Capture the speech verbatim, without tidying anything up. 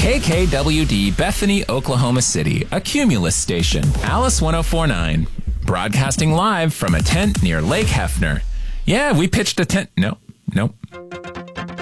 K K W D Bethany, Oklahoma City, a Cumulus station. Alice one oh four point nine, broadcasting live from a tent near Lake Hefner. Yeah, we pitched a tent. No, nope.